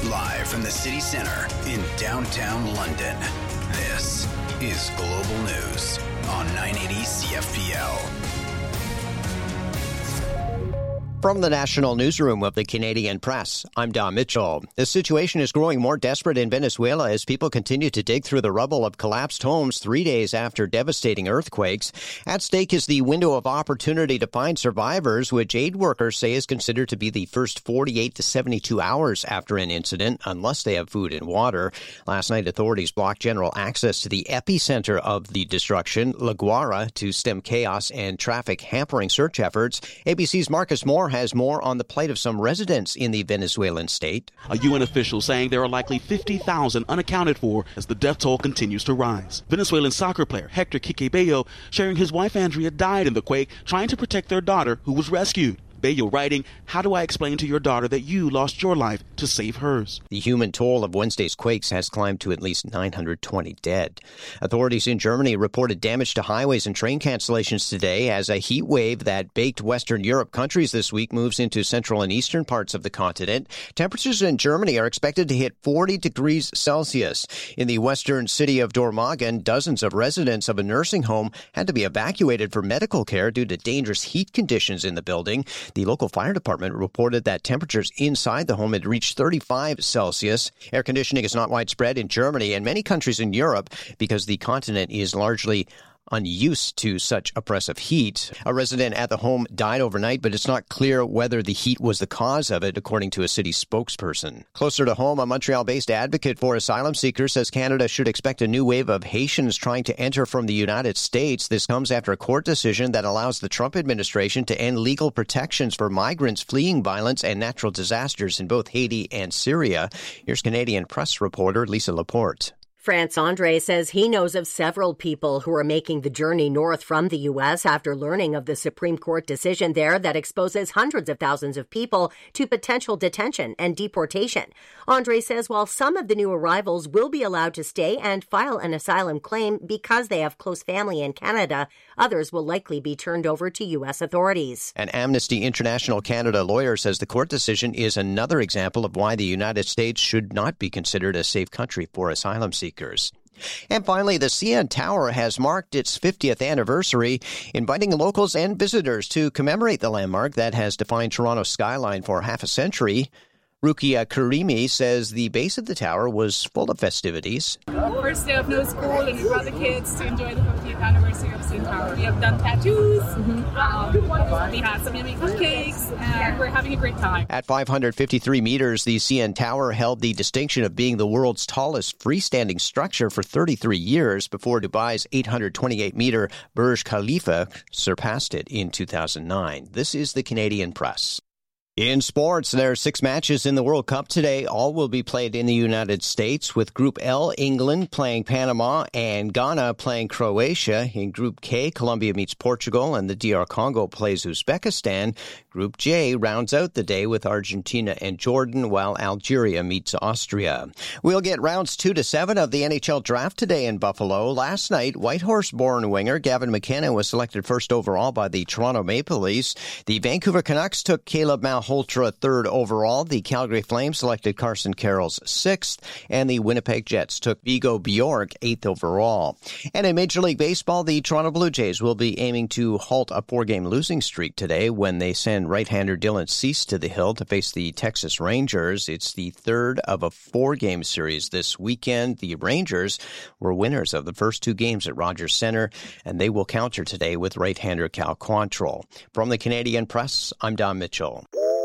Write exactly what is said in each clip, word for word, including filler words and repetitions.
Live from the city center in downtown London, this is Global News on nine eighty C F P L. From the National Newsroom of the Canadian Press, I'm Don Mitchell. The situation is growing more desperate in Venezuela as people continue to dig through the rubble of collapsed homes three days after devastating earthquakes. At stake is the window of opportunity to find survivors, which aid workers say is considered to be the first forty-eight to seventy-two hours after an incident, unless they have food and water. Last night, authorities blocked general access to the epicenter of the destruction, La Guaira, to stem chaos and traffic hampering search efforts. A B C's Marcus Moore has more on the plight of some residents in the Venezuelan state. A U N official saying there are likely fifty thousand unaccounted for as the death toll continues to rise. Venezuelan soccer player Hector Quique Bello sharing his wife Andrea died in the quake trying to protect their daughter who was rescued. Bello writing, "How do I explain to your daughter that you lost your life to save hers?" The human toll of Wednesday's quakes has climbed to at least nine hundred twenty dead. Authorities in Germany reported damage to highways and train cancellations today as a heat wave that baked Western Europe countries this week moves into central and eastern parts of the continent. Temperatures in Germany are expected to hit forty degrees Celsius. In the western city of Dormagen, dozens of residents of a nursing home had to be evacuated for medical care due to dangerous heat conditions in the building. The local fire department reported that temperatures inside the home had reached thirty-five Celsius. Air conditioning is not widespread in Germany and many countries in Europe because the continent is largely unused to such oppressive heat. A resident at the home died overnight, but it's not clear whether the heat was the cause of it, according to a city spokesperson. Closer to home, a Montreal-based advocate for asylum seekers says Canada should expect a new wave of Haitians trying to enter from the United States. This comes after a court decision that allows the Trump administration to end legal protections for migrants fleeing violence and natural disasters in both Haiti and Syria. Here's Canadian Press reporter Lisa Laporte. France Andre says he knows of several people who are making the journey north from the U S after learning of the Supreme Court decision there that exposes hundreds of thousands of people to potential detention and deportation. Andre says while some of the new arrivals will be allowed to stay and file an asylum claim because they have close family in Canada, others will likely be turned over to U S authorities. An Amnesty International Canada lawyer says the court decision is another example of why the United States should not be considered a safe country for asylum seekers. And finally, the C N Tower has marked its fiftieth anniversary, inviting locals and visitors to commemorate the landmark that has defined Toronto's skyline for half a century. Rukia Karimi says the base of the tower was full of festivities. First day of no school, and we brought the kids to enjoy the fiftieth anniversary of C N Tower. We have done tattoos, mm-hmm. um, we had some yummy cupcakes, and we're having a great time. At five hundred fifty-three meters, the C N Tower held the distinction of being the world's tallest freestanding structure for thirty-three years before Dubai's eight hundred twenty-eight meter Burj Khalifa surpassed it in two thousand nine. This is the Canadian Press. In sports, there are six matches in the World Cup today. All will be played in the United States, with Group L, England playing Panama and Ghana playing Croatia. In Group K, Colombia meets Portugal and the D R Congo plays Uzbekistan. Group J rounds out the day with Argentina and Jordan, while Algeria meets Austria. We'll get rounds two to seven of the N H L draft today in Buffalo. Last night, Whitehorse-born winger Gavin McKenna was selected first overall by the Toronto Maple Leafs. The Vancouver Canucks took Caleb Malhotra third overall. The Calgary Flames selected Carson Carrolls sixth, and the Winnipeg Jets took Vigo Bjork eighth overall. And in Major League Baseball, the Toronto Blue Jays will be aiming to halt a four-game losing streak today when they send right-hander Dylan Cease to the hill to face the Texas Rangers. It's the third of a four-game series this weekend. The Rangers were winners of the first two games at Rogers Center, and they will counter today with right-hander Cal Quantrill. From the Canadian Press, I'm Don Mitchell.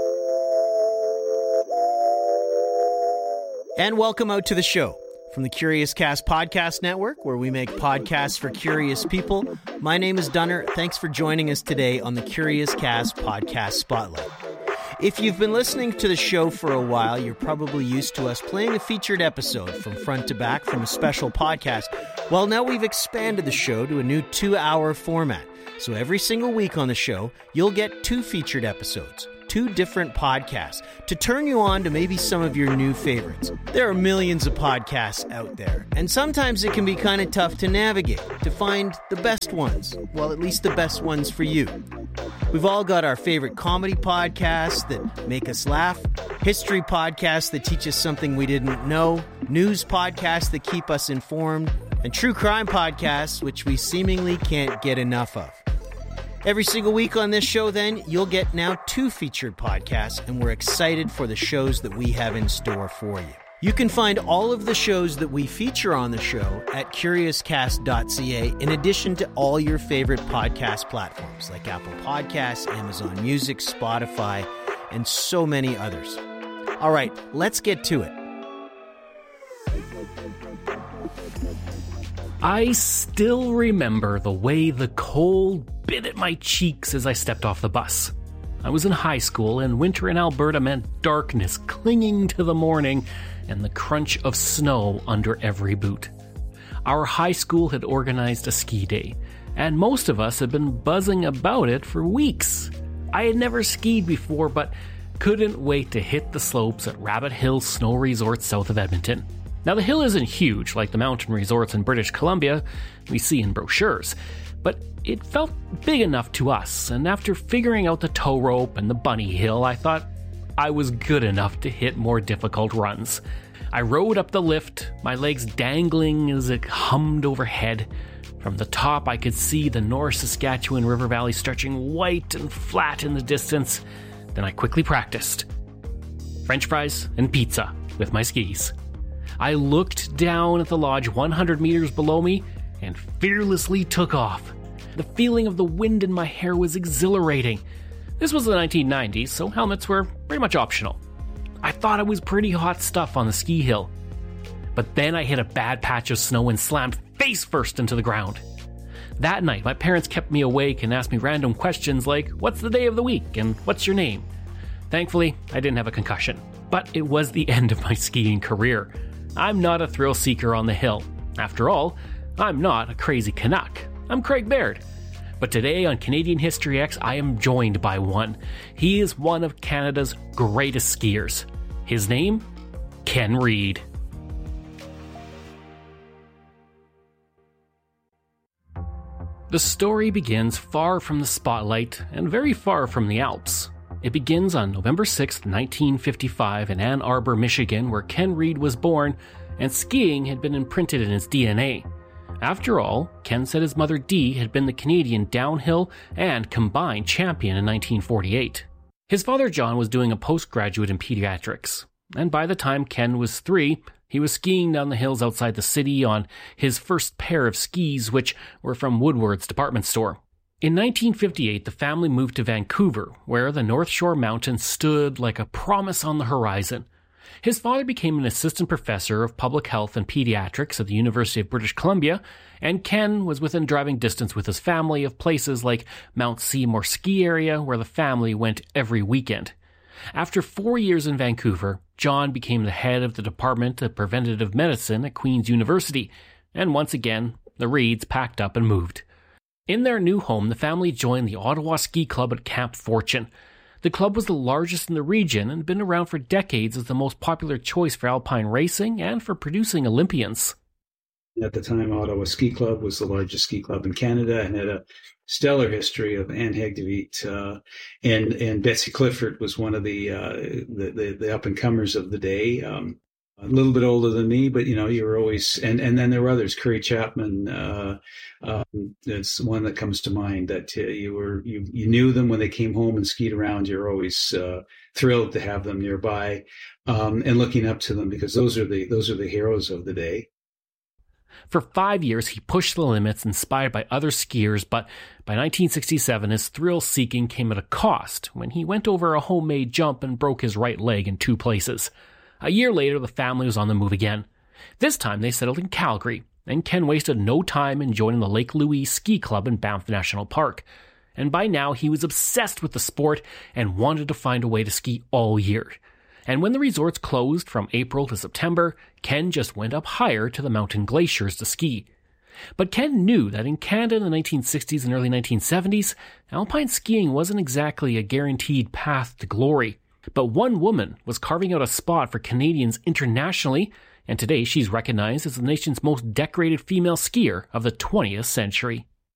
And welcome out to the show. From the Curious Cast Podcast Network, where we make podcasts for curious people, my name is Dunner. Thanks for joining us today on the Curious Cast Podcast Spotlight. If you've been listening to the show for a while, you're probably used to us playing a featured episode from front to back from a special podcast. Well, now we've expanded the show to a new two-hour format. So every single week on the show, you'll get two featured episodes. Two different podcasts to turn you on to maybe some of your new favorites. There are millions of podcasts out there, and sometimes it can be kind of tough to navigate, to find the best ones. Well, at least the best ones for you. We've all got our favorite comedy podcasts that make us laugh, history podcasts that teach us something we didn't know, news podcasts that keep us informed, and true crime podcasts, which we seemingly can't get enough of. Every single week on this show, then, you'll get now two featured podcasts, and we're excited for the shows that we have in store for you. You can find all of the shows that we feature on the show at curious cast dot c a, in addition to all your favorite podcast platforms like Apple Podcasts, Amazon Music, Spotify, and so many others. All right, let's get to it. I still remember the way the cold bit at my cheeks as I stepped off the bus. I was in high school, and winter in Alberta meant darkness clinging to the morning and the crunch of snow under every boot. Our high school had organized a ski day, and most of us had been buzzing about it for weeks. I had never skied before, but couldn't wait to hit the slopes at Rabbit Hill Snow Resort south of Edmonton. Now, the hill isn't huge like the mountain resorts in British Columbia we see in brochures, but it felt big enough to us, and after figuring out the tow rope and the bunny hill, I thought I was good enough to hit more difficult runs. I rode up the lift, my legs dangling as it hummed overhead. From the top, I could see the North Saskatchewan River Valley stretching white and flat in the distance. Then I quickly practiced French fries and pizza with my skis. I looked down at the lodge one hundred meters below me and fearlessly took off. The feeling of the wind in my hair was exhilarating. This was the nineteen nineties, so helmets were pretty much optional. I thought I was pretty hot stuff on the ski hill. But then I hit a bad patch of snow and slammed face first into the ground. That night, my parents kept me awake and asked me random questions like, what's the day of the week and what's your name? Thankfully, I didn't have a concussion, but it was the end of my skiing career. I'm not a thrill seeker on the hill. After all, I'm not a crazy Canuck. I'm Craig Baird. But today on Canadian History X, I am joined by one. He is one of Canada's greatest skiers. His name? Ken Reid. The story begins far from the spotlight and very far from the Alps. It begins on November sixth, nineteen fifty-five in Ann Arbor, Michigan, where Ken Reid was born, and skiing had been imprinted in his D N A. After all, Ken said his mother Dee had been the Canadian downhill and combined champion in nineteen forty-eight. His father John was doing a postgraduate in pediatrics, and by the time Ken was three, he was skiing down the hills outside the city on his first pair of skis, which were from Woodward's department store. In nineteen fifty-eight, the family moved to Vancouver, where the North Shore Mountains stood like a promise on the horizon. His father became an assistant professor of public health and pediatrics at the University of British Columbia, and Ken was within driving distance with his family of places like Mount Seymour Ski Area, where the family went every weekend. After four years in Vancouver, John became the head of the Department of Preventative Medicine at Queen's University, and once again, the Reids packed up and moved. In their new home, the family joined the Ottawa Ski Club at Camp Fortune. The club was the largest in the region and had been around for decades as the most popular choice for alpine racing and for producing Olympians. At the time, Ottawa Ski Club was the largest ski club in Canada and had a stellar history of Anne Hegdeveit, uh, and and Betsy Clifford was one of the uh, the, the, the up-and-comers of the day. Um, a little bit older than me, but, you know, you were always, and, and then there were others, Curry Chapman, uh, um, that's one that comes to mind, that uh, you were, you, you knew them when they came home and skied around. You're always uh, thrilled to have them nearby, um, and looking up to them, because those are the, those are the heroes of the day. For five years, he pushed the limits, inspired by other skiers, but by nineteen sixty-seven, his thrill-seeking came at a cost when he went over a homemade jump and broke his right leg in two places. A year later, the family was on the move again. This time, they settled in Calgary, and Ken wasted no time in joining the Lake Louise Ski Club in Banff National Park. And by now, he was obsessed with the sport and wanted to find a way to ski all year. And when the resorts closed from April to September, Ken just went up higher to the mountain glaciers to ski. But Ken knew that in Canada in the nineteen sixties and early nineteen seventies, alpine skiing wasn't exactly a guaranteed path to glory. But one woman was carving out a spot for Canadians internationally, and today she's recognized as the nation's most decorated female skier of the twentieth century.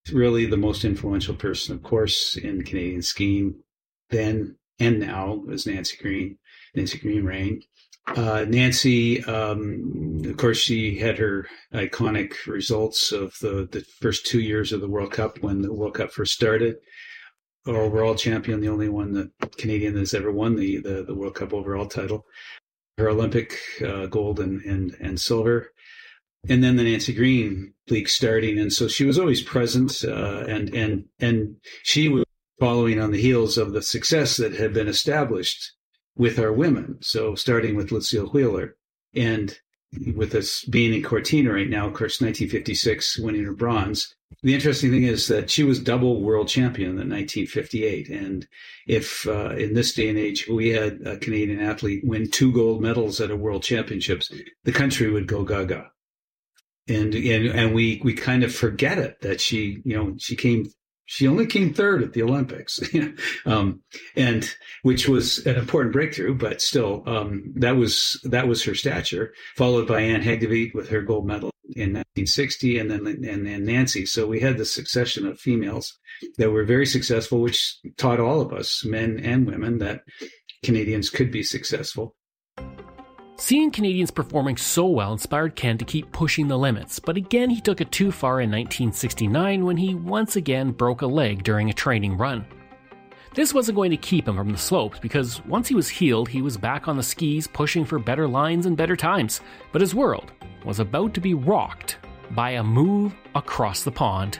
really the most influential person, of course, in Canadian skiing then and now is Nancy Greene, Nancy Greene Raine. Uh, Nancy, um, of course, she had her iconic results of the, the first two years of the World Cup when the World Cup first started. Overall champion, the only one that Canadian has ever won the, the, the World Cup overall title. Her Olympic uh, gold and, and, and silver. And then the Nancy Greene League starting. And so she was always present, uh, and, and, and she was following on the heels of the success that had been established with our women. So starting with Lucille Wheeler, and with us being in Cortina right now, of course, nineteen fifty-six, winning her bronze. The interesting thing is that she was double world champion in nineteen fifty-eight. And if uh, in this day and age we had a Canadian athlete win two gold medals at a world championships, the country would go gaga. And, and, and we, we kind of forget it that she, you know, she came She only came third at the Olympics, um, and which was an important breakthrough. But still, um, that was that was her stature. Followed by Anne Hegdeviet with her gold medal in nineteen sixty, and then and then Nancy. So we had this succession of females that were very successful, which taught all of us, men and women, that Canadians could be successful. Seeing Canadians performing so well inspired Ken to keep pushing the limits, but again he took it too far in nineteen sixty-nine when he once again broke a leg during a training run. This wasn't going to keep him from the slopes, because once he was healed, he was back on the skis pushing for better lines and better times, but his world was about to be rocked by a move across the pond.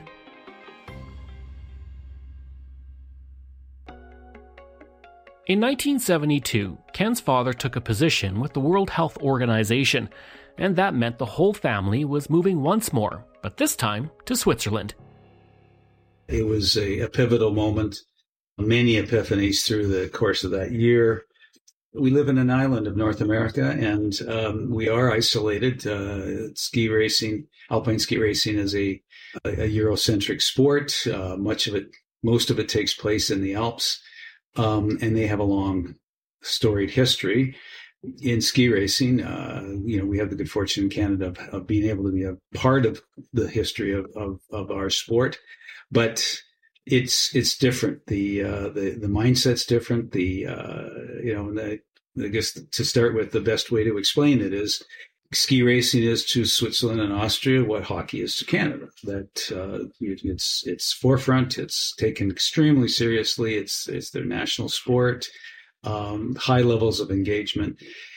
In nineteen seventy-two, Ken's father took a position with the World Health Organization, and that meant the whole family was moving once more, but this time to Switzerland. It was a, a pivotal moment, many epiphanies through the course of that year. We live in an island of North America, and um, we are isolated. Uh, ski racing, alpine ski racing is a, a Eurocentric sport. Uh, much of it, most of it takes place in the Alps. Um, and they have a long, storied history in ski racing. Uh, you know, we have the good fortune in Canada of, of being able to be a part of the history of, of, of our sport, but it's it's different. The uh, the the mindset's different. The uh, you know, the, I guess to start with, the best way to explain it is ski racing is to Switzerland and Austria what hockey is to Canada. That uh, it's it's forefront. It's taken extremely seriously. It's it's their national sport. Um, high levels of engagement,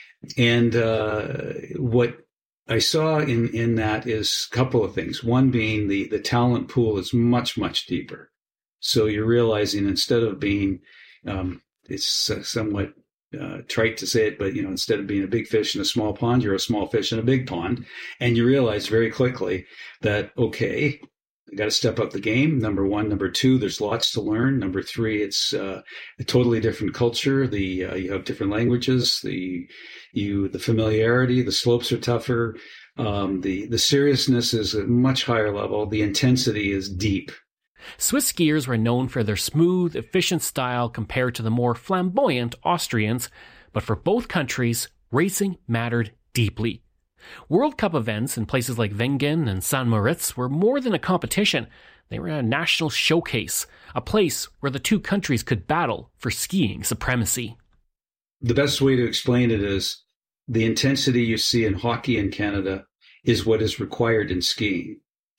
and uh, what I saw in in that is a couple of things. One being the the talent pool is much much deeper. So you're realizing instead of being um, it's somewhat Uh, trite to say it, but you know, instead of being a big fish in a small pond, you're a small fish in a big pond, and you realize very quickly that okay, I got to step up the game. Number one, number two, there's lots to learn. Number three, it's uh, a totally different culture. The uh, you have different languages. The you the familiarity. The slopes are tougher. Um, the the seriousness is a much higher level. The intensity is deep. Swiss skiers were known for their smooth, efficient style compared to the more flamboyant Austrians, but for both countries, racing mattered deeply. World Cup events in places like Wengen and Saint Moritz were more than a competition. They were a national showcase, a place where the two countries could battle for skiing supremacy. The best way to explain it is the intensity you see in hockey in Canada is what is required in skiing.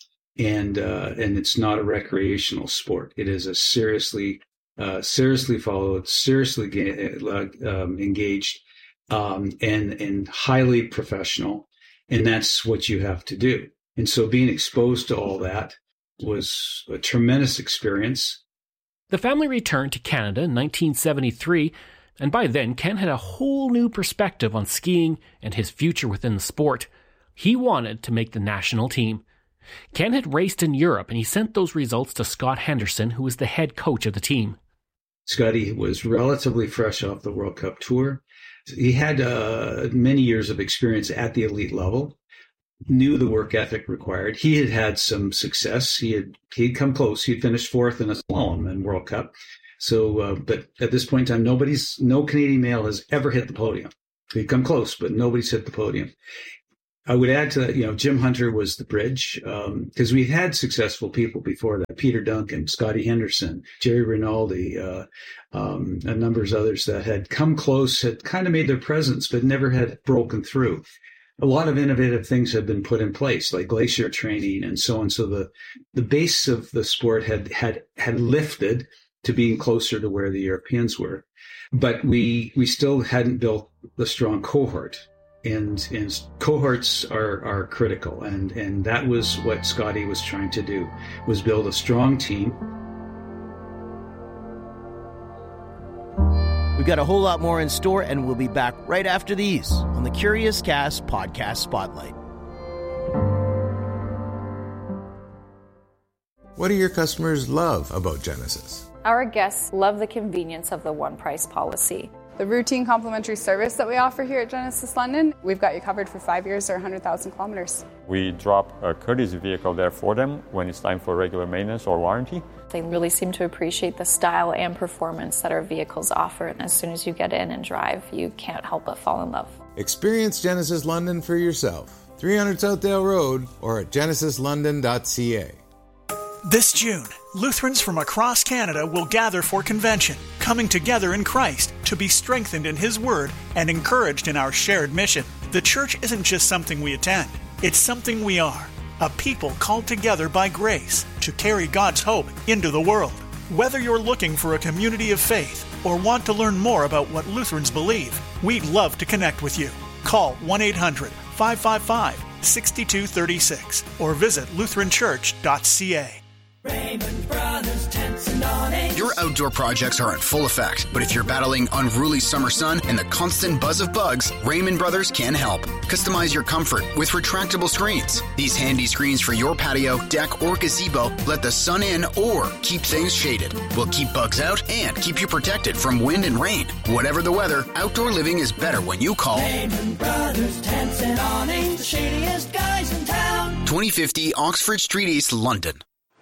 And uh, and it's not a recreational sport. It is a seriously, uh, seriously followed, seriously uh, um, engaged, um, and and highly professional. And that's what you have to do. And so being exposed to all that was a tremendous experience. The family returned to Canada in nineteen seventy-three, and by then Ken had a whole new perspective on skiing and his future within the sport. He wanted to make the national team. Ken had raced in Europe, and he sent those results to Scott Henderson, who was the head coach of the team. Scotty was relatively fresh off the World Cup tour. He had uh, many years of experience at the elite level, knew the work ethic required. He had had some success. He had he'd come close. He had finished fourth in a slalom in World Cup. So, uh, but at this point in time, nobody's no Canadian male has ever hit the podium. He'd come close, but nobody's hit the podium. I would add to that, you know, Jim Hunter was the bridge, because um, we had successful people before that. Peter Duncan, Scotty Henderson, Jerry Rinaldi, uh, um, a number of others that had come close, had kind of made their presence, but never had broken through. A lot of innovative things have been put in place, like glacier training and so on. So the, the base of the sport had, had, had lifted to being closer to where the Europeans were. But we, we still hadn't built the strong cohort. And, and cohorts are, are critical. And, and that was what Scotty was trying to do, was build a strong team. We've got a whole lot more in store, and we'll be back right after these on the Curious Cast Podcast Spotlight. What do your customers love about Genesis? Our guests love the convenience of the one-price policy. The routine complimentary service that we offer here at Genesis London, we've got you covered for five years or one hundred thousand kilometers. We drop a courtesy vehicle there for them when it's time for regular maintenance or warranty. They really seem to appreciate the style and performance that our vehicles offer, and as soon as you get in and drive, you can't help but fall in love. Experience Genesis London for yourself. three hundred Southdale Road or at genesis london dot c a. This June, Lutherans from across Canada will gather for convention, coming together in Christ to be strengthened in His Word and encouraged in our shared mission. The church isn't just something we attend, it's something we are, a people called together by grace to carry God's hope into the world. Whether you're looking for a community of faith or want to learn more about what Lutherans believe, we'd love to connect with you. Call one eight hundred, five five five, six two three six or visit lutheran church dot c a. Raymond Brothers Tents and Awnings. Your outdoor projects are in full effect, but if you're battling unruly summer sun and the constant buzz of bugs, Raymond Brothers can help. Customize your comfort with retractable screens. These handy screens for your patio, deck, or gazebo let the sun in or keep things shaded. We'll keep bugs out and keep you protected from wind and rain. Whatever the weather, outdoor living is better when you call Raymond Brothers Tents and Awnings, the shadiest guys in town. twenty fifty Oxford Street East, London.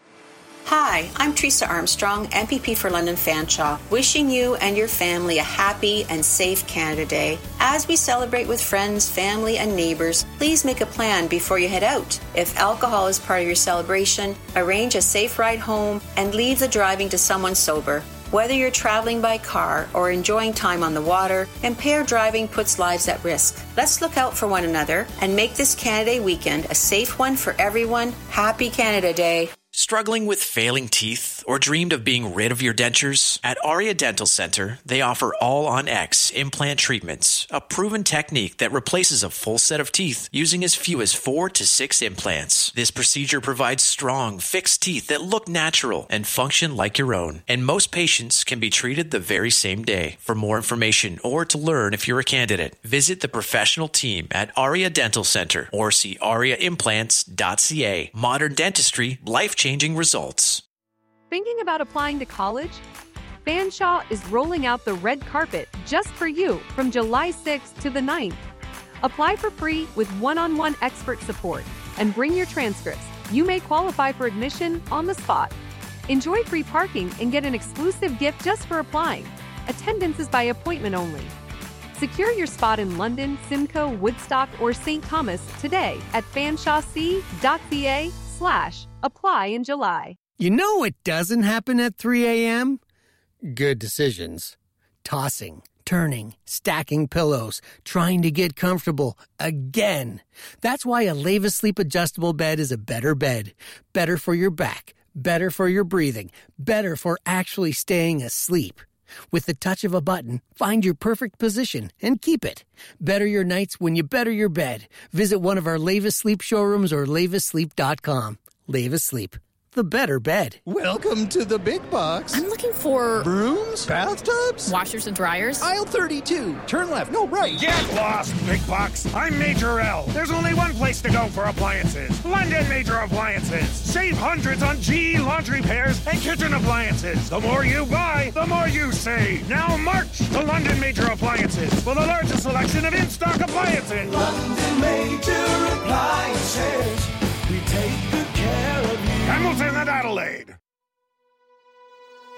Hi, I'm Teresa Armstrong, M P P for London Fanshawe, wishing you and your family a happy and safe Canada Day. As we celebrate with friends, family, and neighbors, please make a plan before you head out. If alcohol is part of your celebration, arrange a safe ride home and leave the driving to someone sober. Whether you're traveling by car or enjoying time on the water, impaired driving puts lives at risk. Let's look out for one another and make this Canada Day weekend a safe one for everyone. Happy Canada Day. Struggling with failing teeth or dreamed of being rid of your dentures? At Aria Dental Center, they offer All-on-X implant treatments, a proven technique that replaces a full set of teeth using as few as four to six implants. This procedure provides strong, fixed teeth that look natural and function like your own, and most patients can be treated the very same day. For more information or to learn if you're a candidate, visit the professional team at Aria Dental Center or see aria implants dot c a. Modern dentistry, life-changing results. Thinking about applying to college? Fanshawe is rolling out the red carpet just for you from July sixth to the ninth. Apply for free with one-on-one expert support and bring your transcripts. You may qualify for admission on the spot. Enjoy free parking and get an exclusive gift just for applying. Attendance is by appointment only. Secure your spot in London, Simcoe, Woodstock, or Saint Thomas today at fanshawec dot c a slash apply in July. You know what doesn't happen at three a.m.? Good decisions. Tossing, turning, stacking pillows, trying to get comfortable again. That's why a Leva Sleep adjustable bed is a better bed. Better for your back, better for your breathing, better for actually staying asleep. With the touch of a button, find your perfect position and keep it. Better your nights when you better your bed. Visit one of our Leva Sleep showrooms or leva sleep dot com. Leva Sleep, the better bed. Welcome to the big box. I'm looking for... brooms? Bathtubs? Washers and dryers? Aisle thirty-two. Turn left. No, right. Get lost, big box. I'm Major L. There's only one place to go for appliances. London Major Appliances. Save hundreds on G E laundry pairs and kitchen appliances. The more you buy, the more you save. Now march to London Major Appliances for the largest selection of in-stock appliances. London Major Appliances. We take good care of you. Hamilton and Adelaide.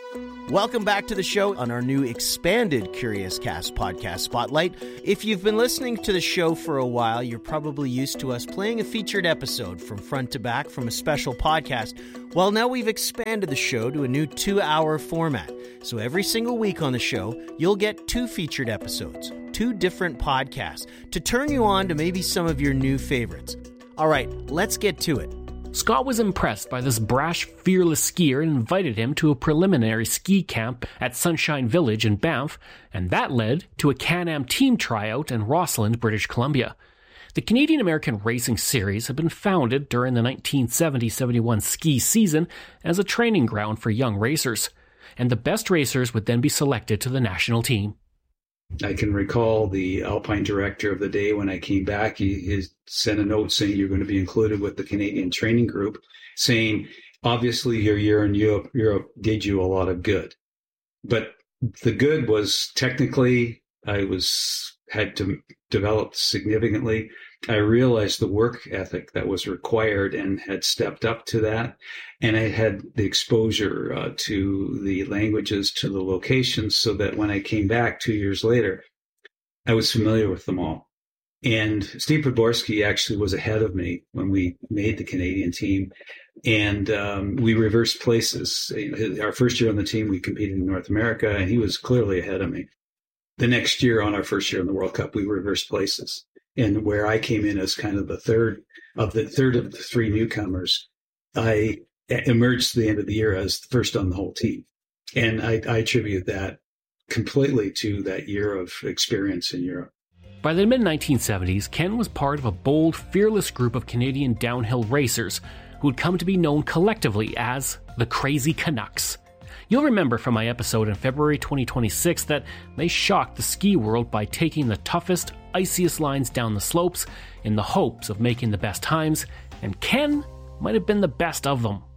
Welcome back to the show on our new expanded Curious Cast podcast spotlight. If you've been listening to the show for a while, you're probably used to us playing a featured episode from front to back from a special podcast. Well, now we've expanded the show to a new two-hour format. So every single week on the show, you'll get two featured episodes, two different podcasts, to turn you on to maybe some of your new favorites. All right, let's get to it. Scott was impressed by this brash, fearless skier and invited him to a preliminary ski camp at Sunshine Village in Banff, and that led to a Can-Am team tryout in Rossland, British Columbia. The Canadian-American Racing Series had been founded during the nineteen seventy seventy-one ski season as a training ground for young racers, and the best racers would then be selected to the national team. I can recall the Alpine director of the day when I came back, he, he sent a note saying you're going to be included with the Canadian training group, saying, obviously your year in Europe, Europe did you a lot of good. But the good was technically I was had to develop significantly. I realized the work ethic that was required and had stepped up to that. And I had the exposure uh, to the languages, to the locations, so that when I came back two years later, I was familiar with them all. And Steve Podborski actually was ahead of me when we made the Canadian team. And um, we reversed places. Our first year on the team, we competed in North America, and he was clearly ahead of me. The next year, on our first year in the World Cup, we reversed places. And where I came in as kind of the third of the third of the three newcomers, I emerged at the end of the year as first on the whole team. And I, I attribute that completely to that year of experience in Europe. By the mid nineteen seventies, Ken was part of a bold, fearless group of Canadian downhill racers who would come to be known collectively as the Crazy Canucks. You'll remember from my episode in February twenty twenty-six that they shocked the ski world by taking the toughest, iciest lines down the slopes in the hopes of making the best times, and Ken might have been the best of them.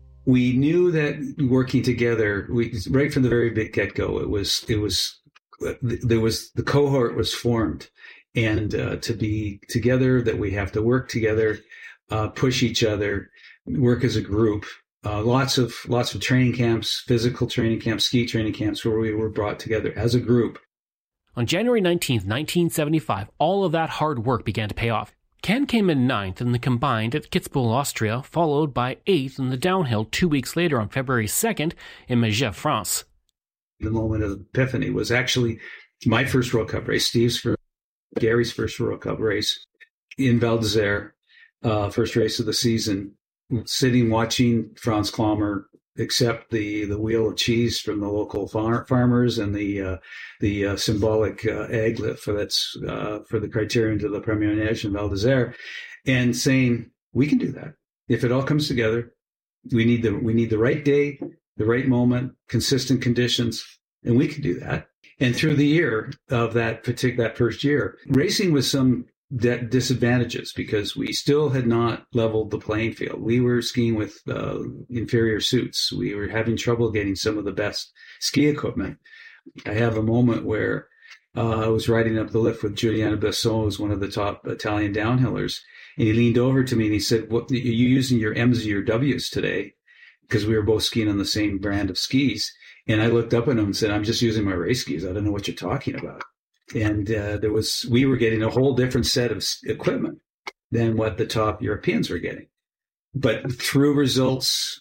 We knew that working together, we, right from the very big get-go, it was, it was, there was, the cohort was formed, and uh, to be together, that we have to work together, uh, push each other, work as a group. Uh, lots of lots of training camps, physical training camps, ski training camps, where we were brought together as a group. On January nineteenth, nineteen seventy-five, all of that hard work began to pay off. Ken came in ninth in the combined at Kitzbühel, Austria, followed by eighth in the downhill two weeks later on February second in Megève, France. The moment of epiphany was actually my first World Cup race, Steve's first, Gary's first World Cup race in Val d'Isère, uh, first race of the season. Sitting watching Franz Klammer accept the, the wheel of cheese from the local far- farmers and the uh, the uh, symbolic uh, egg for that's uh, for the criterion to the Premier Neige in Val d'Isère, and saying we can do that if it all comes together. We need the we need the right day, the right moment, consistent conditions, and we can do that. And through the year of that particular that first year, racing with some De- disadvantages because we still had not leveled the playing field. We were skiing with uh, inferior suits. We were having trouble getting some of the best ski equipment. I have a moment where uh, I was riding up the lift with Giuliano Besson, who's one of the top Italian downhillers, and he leaned over to me and he said, "What are you using your M's or your W's today?" Because we were both skiing on the same brand of skis. And I looked up at him and said, "I'm just using my race skis. I don't know what you're talking about." And uh, there was, we were getting a whole different set of equipment than what the top Europeans were getting. But through results,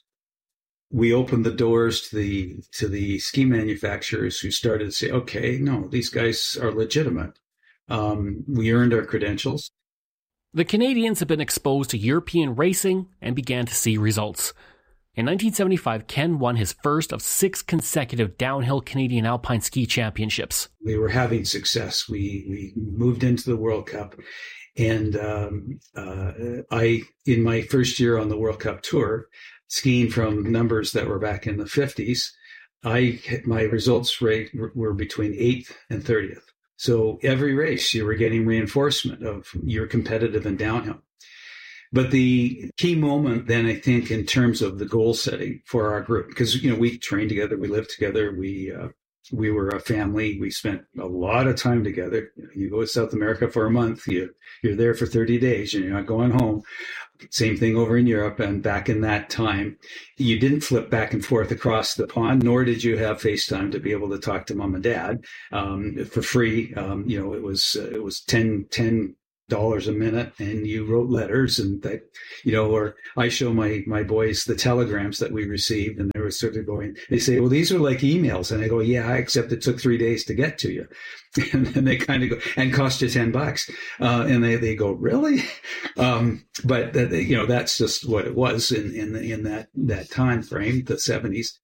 we opened the doors to the to the ski manufacturers who started to say, "Okay, no, these guys are legitimate." Um, we earned our credentials. The Canadians had been exposed to European racing and began to see results. In nineteen seventy-five, Ken won his first of six consecutive downhill Canadian Alpine Ski Championships. We were having success. We we moved into the World Cup. And um, uh, I, in my first year on the World Cup Tour, skiing from numbers that were back in the fifties, I my results rate were between eighth and thirtieth. So every race, you were getting reinforcement of you're competitive in downhill. But the key moment then, I think, in terms of the goal setting for our group, because, you know, we trained together, we lived together, we uh, we were a family, we spent a lot of time together. You go to South America for a month, you, you're there for thirty days, and you're not going home. Same thing over in Europe. And back in that time, you didn't flip back and forth across the pond, nor did you have FaceTime to be able to talk to mom and dad um, for free. Um, you know, it was uh, it was ten, ten dollars a minute, and you wrote letters, and that, you know, or I show my my boys the telegrams that we received, and they were sort of going, they say, well, these are like emails, and I go, yeah, except it took three days to get to you, and then they kind of go, and cost you ten bucks, uh, and they they go, really, um, but uh, you know, that's just what it was in in in that that time frame, the seventies.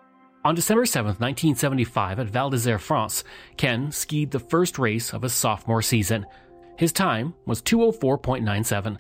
On December seventh, nineteen seventy-five, at Val d'Isère, France, Ken skied the first race of his sophomore season. His time was two oh four point nine seven.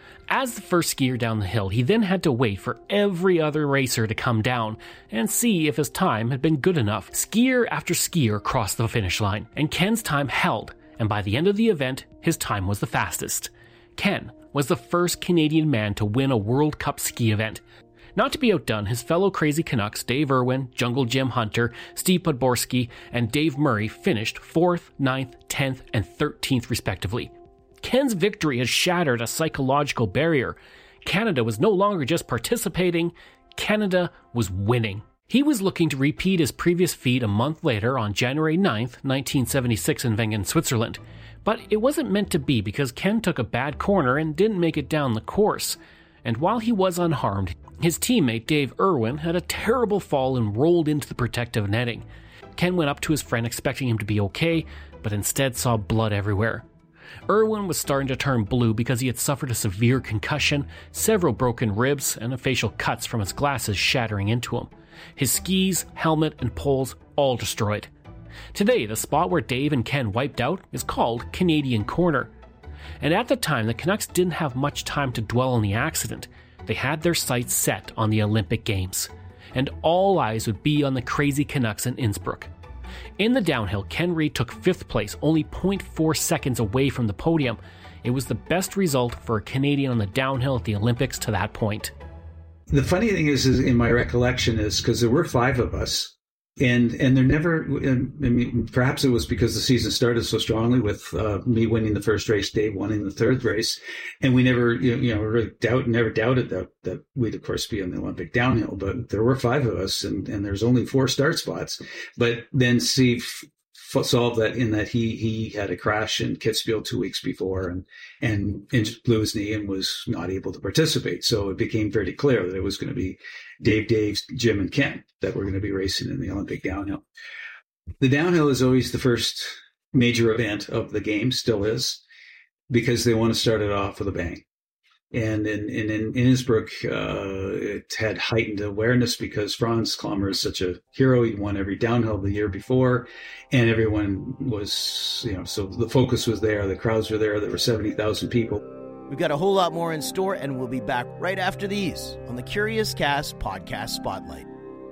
As the first skier down the hill, he then had to wait for every other racer to come down and see if his time had been good enough. Skier after skier crossed the finish line, and Ken's time held, and by the end of the event, his time was the fastest. Ken was the first Canadian man to win a World Cup ski event. Not to be outdone, his fellow Crazy Canucks, Dave Irwin, Jungle Jim Hunter, Steve Podborski, and Dave Murray finished fourth, ninth, tenth, and thirteenth respectively. Ken's victory had shattered a psychological barrier. Canada was no longer just participating, Canada was winning. He was looking to repeat his previous feat a month later on January ninth, nineteen seventy-six in Wengen, Switzerland. But it wasn't meant to be because Ken took a bad corner and didn't make it down the course. And while he was unharmed, his teammate Dave Irwin had a terrible fall and rolled into the protective netting. Ken went up to his friend expecting him to be okay, but instead saw blood everywhere. Irwin was starting to turn blue because he had suffered a severe concussion, several broken ribs, and facial cuts from his glasses shattering into him. His skis, helmet, and poles all destroyed. Today, the spot where Dave and Ken wiped out is called Canadian Corner. And at the time, the Canucks didn't have much time to dwell on the accident. They had their sights set on the Olympic Games, and all eyes would be on the Crazy Canucks in Innsbruck. In the downhill, Ken Reid took fifth place, only zero point four seconds away from the podium. It was the best result for a Canadian on the downhill at the Olympics to that point. The funny thing is, is in my recollection is, because there were five of us, And and there never, I mean, perhaps it was because the season started so strongly with uh, me winning the first race, Dave winning the third race, and we never, you know, really doubt, never doubted that that we'd of course be on the Olympic downhill. But there were five of us, and, and there's only four start spots. But then Steve f- solved that in that he he had a crash in Kitzbühel two weeks before, and and blew his knee and was not able to participate. So it became very clear that it was going to be Dave, Dave, Jim, and Ken that were going to be racing in the Olympic downhill. The downhill is always the first major event of the game, still is, because they want to start it off with a bang. And in, in, in Innsbruck, uh, it had heightened awareness because Franz Klammer is such a hero. He won every downhill the year before, and everyone was, you know, so the focus was there. The crowds were there. There were seventy thousand people. We've got a whole lot more in store, and we'll be back right after these on the Curious Cast Podcast Spotlight.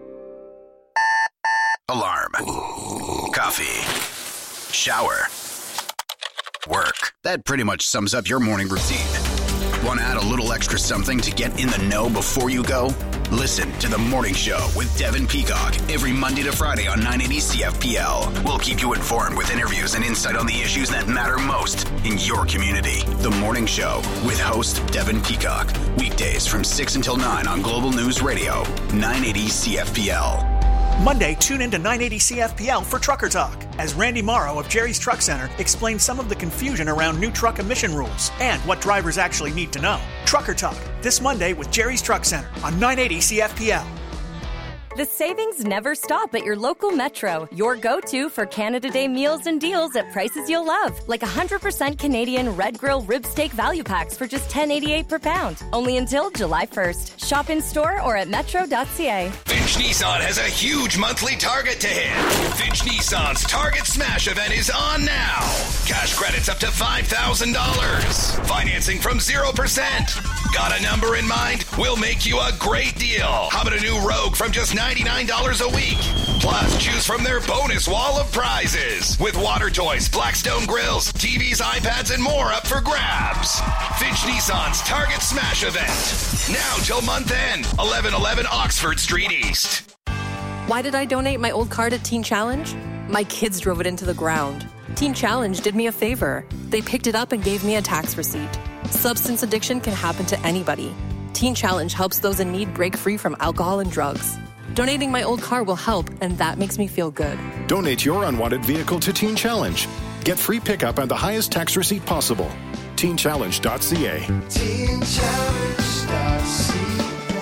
Alarm. Coffee. Shower. Work. That pretty much sums up your morning routine. Want to add a little extra something to get in the know before you go? Listen to The Morning Show with Devin Peacock every Monday to Friday on nine eighty C F P L. We'll keep you informed with interviews and insight on the issues that matter most in your community. The Morning Show with host Devin Peacock. Weekdays from six until nine on Global News Radio, nine eighty C F P L. Monday, tune in to nine eighty C F P L for Trucker Talk, as Randy Morrow of Jerry's Truck Center explains some of the confusion around new truck emission rules and what drivers actually need to know. Trucker Talk, this Monday with Jerry's Truck Center on nine eighty C F P L. The savings never stop at your local Metro, your go-to for Canada Day meals and deals at prices you'll love, like one hundred percent Canadian Red Grill Rib Steak Value Packs for just ten eighty-eight per pound, only until July first. Shop in store or at metro dot c a. Finch Nissan has a huge monthly target to hit. Finch Nissan's Target Smash event is on now. Cash credits up to five thousand dollars. Financing from zero percent. Got a number in mind? We'll make you a great deal. How about a new Rogue from just ninety-nine dollars a week? Plus, choose from their bonus wall of prizes with water toys, Blackstone grills, T Vs, iPads, and more up for grabs. Finch Nissan's Target Smash event. Now till month end. eleven eleven Oxford Street East. Why did I donate my old car to Teen Challenge? My kids drove it into the ground. Teen Challenge did me a favor. They picked it up and gave me a tax receipt. Substance addiction can happen to anybody. Teen Challenge helps those in need break free from alcohol and drugs. Donating my old car will help, and that makes me feel good. Donate your unwanted vehicle to Teen Challenge. Get free pickup and the highest tax receipt possible. teen challenge dot c a. teen challenge dot c a.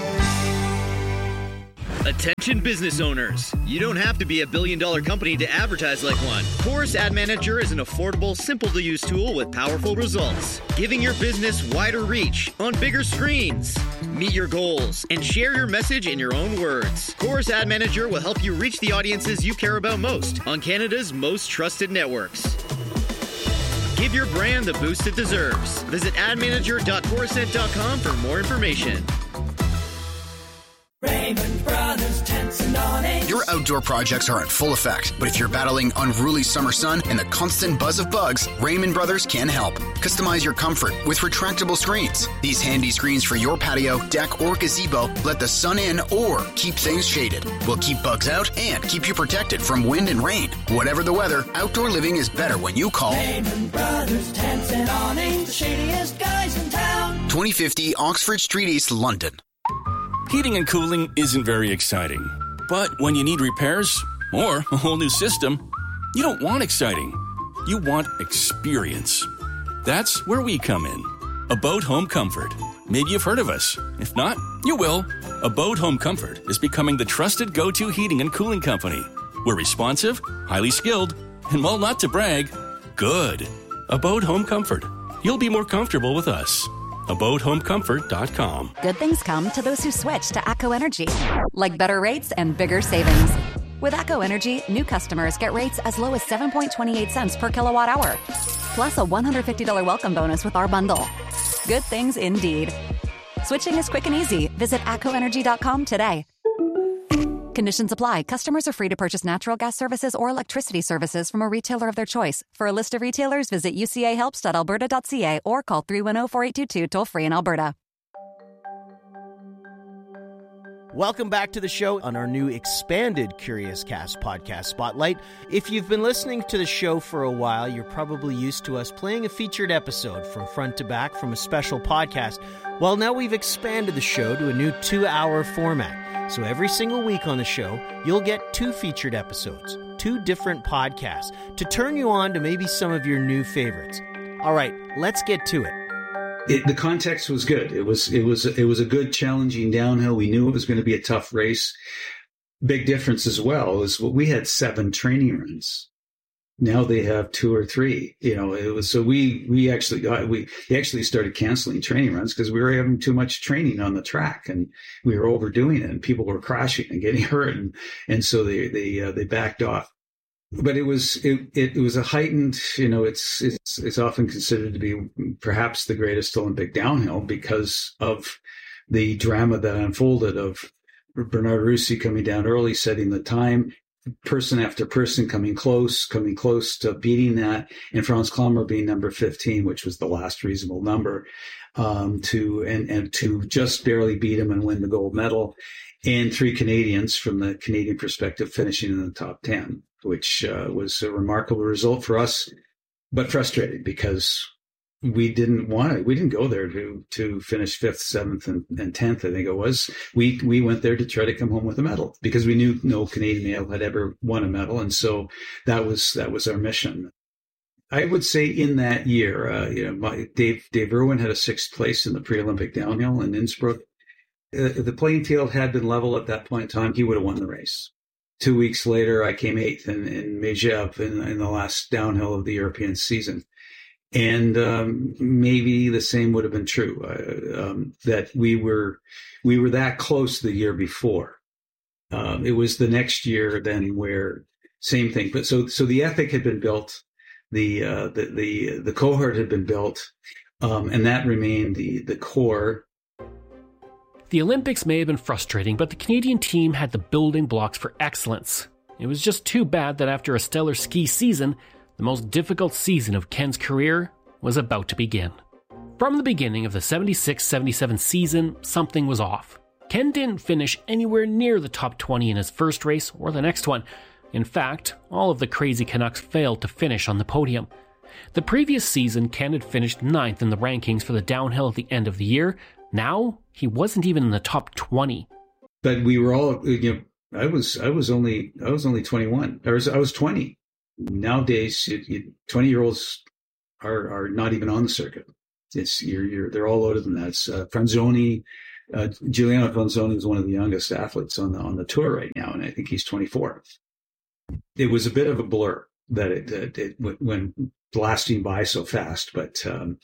Attention business owners. You don't have to be a billion dollar company to advertise like one. Chorus Ad Manager is an affordable, simple to use tool with powerful results, giving your business wider reach on bigger screens. Meet your goals and share your message in your own words. Chorus Ad Manager will help you reach the audiences you care about most on Canada's most trusted networks. Give your brand the boost it deserves. Visit ad manager dot corusent dot com for more information. Raymond Brothers Tents and Awnings. Your outdoor projects are in full effect, but if you're battling unruly summer sun and the constant buzz of bugs, Raymond Brothers can help. Customize your comfort with retractable screens. These handy screens for your patio, deck, or gazebo let the sun in or keep things shaded. Will keep bugs out and keep you protected from wind and rain. Whatever the weather, outdoor living is better when you call Raymond Brothers Tents and Awnings, the shadiest guys in town. twenty fifty Oxford Street East, London. Heating and cooling isn't very exciting. But when you need repairs or a whole new system, you don't want exciting. You want experience. That's where we come in. Abode Home Comfort. Maybe you've heard of us. If not, you will. Abode Home Comfort is becoming the trusted go-to heating and cooling company. We're responsive, highly skilled, and while not to brag, good. Abode Home Comfort. You'll be more comfortable with us. abode home comfort dot com. Good things come to those who switch to ACO Energy, like better rates and bigger savings. With ACO Energy, new customers get rates as low as seven point two eight cents per kilowatt hour, plus a one hundred fifty dollars welcome bonus with our bundle. Good things indeed. Switching is quick and easy. Visit A C O energy dot com today. Conditions apply. Customers are free to purchase natural gas services or electricity services from a retailer of their choice. For a list of retailers, visit u c a helps dot alberta dot c a or call three one zero, four eight two two toll free in Alberta. Welcome back to the show on our new expanded Curious Cast podcast spotlight. If you've been listening to the show for a while, you're probably used to us playing a featured episode from front to back from a special podcast. Well, now we've expanded the show to a new two-hour format. So every single week on the show, you'll get two featured episodes, two different podcasts, to turn you on to maybe some of your new favorites. All right, let's get to it. It, the context was good. It was it was it was a good, challenging downhill. We knew it was going to be a tough race. Big difference as well is what we had seven training runs. Now they have two or three. You know, it was so we we actually got we actually started canceling training runs because we were having too much training on the track and we were overdoing it and people were crashing and getting hurt and and so they they uh, they backed off. But it was it, it was a heightened, you know, it's it's it's often considered to be perhaps the greatest Olympic downhill because of the drama that unfolded of Bernard Russi coming down early, setting the time, person after person coming close, coming close to beating that, and Franz Klammer being number fifteen, which was the last reasonable number, um, to and and to just barely beat him and win the gold medal, and three Canadians from the Canadian perspective finishing in the top ten, which uh, was a remarkable result for us, but frustrating because we didn't want it. We didn't go there to to finish fifth, seventh, and, and tenth. I think it was. We we went there to try to come home with a medal because we knew no Canadian male had ever won a medal, and so that was that was our mission. I would say in that year, uh, you know, my, Dave Dave Irwin had a sixth place in the pre-Olympic downhill in Innsbruck. Uh, the playing field had been level at that point in time. He would have won the race. Two weeks later, I came eighth in, in Megève in, in the last downhill of the European season. And um, maybe the same would have been true, uh, um, that we were we were that close the year before. Um, it was the next year then where same thing. But so so the ethic had been built, the uh, the, the the cohort had been built, um, and that remained the the core. The Olympics may have been frustrating, but the Canadian team had the building blocks for excellence. It was just too bad that after a stellar ski season, the most difficult season of Ken's career was about to begin. From the beginning of the seventy-six seventy-seven season, something was off. Ken didn't finish anywhere near the top twenty in his first race or the next one. In fact, all of the crazy Canucks failed to finish on the podium. The previous season, Ken had finished ninth in the rankings for the downhill at the end of the year. Now, he wasn't even in the top twenty. But we were all, you know, I was, I was only, I was only twenty-one. I was, I was twenty. Nowadays, twenty-year-olds are are not even on the circuit. It's you're, you're they're all older than that. It's, uh, Franzoni, uh, Giuliano Franzoni is one of the youngest athletes on the on the tour right now, and I think he's twenty-four. It was a bit of a blur that it, it, it went blasting by so fast, but um,